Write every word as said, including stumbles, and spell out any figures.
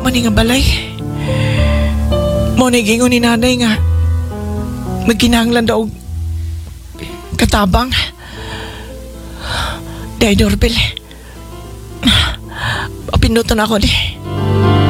man ni nga balay. Mo na gingon ni nanay nga magkinahanglan daw og katabang. Day doorbell. Pinuto na ako di.